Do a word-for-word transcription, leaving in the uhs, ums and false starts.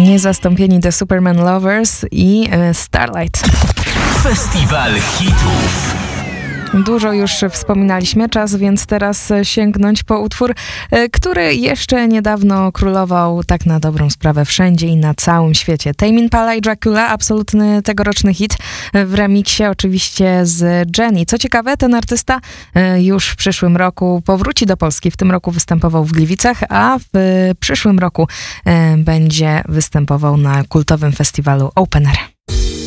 Niezastąpieni The Superman Lovers i Starlight. Festiwal hitów. Dużo już wspominaliśmy, czas więc teraz sięgnąć po utwór, który jeszcze niedawno królował tak na dobrą sprawę wszędzie i na całym świecie. Tame Impala i Dracula, absolutny tegoroczny hit w remiksie oczywiście z Jenny. Co ciekawe, ten artysta już w przyszłym roku powróci do Polski. W tym roku występował w Gliwicach, a w przyszłym roku będzie występował na kultowym festiwalu Open Air.